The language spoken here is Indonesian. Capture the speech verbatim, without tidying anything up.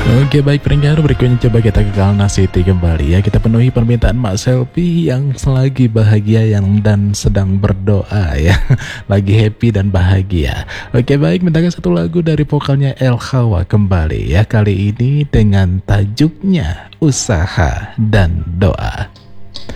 Oke baik pendengar, berikutnya coba kita ke Kalna City kembali ya. Kita penuhi permintaan Mak Selfie yang lagi bahagia yang dan sedang berdoa ya. Lagi happy dan bahagia. Oke baik, mintakan satu lagu dari vokalnya El Hawa kembali ya. Kali ini dengan tajuknya Usaha dan Doa.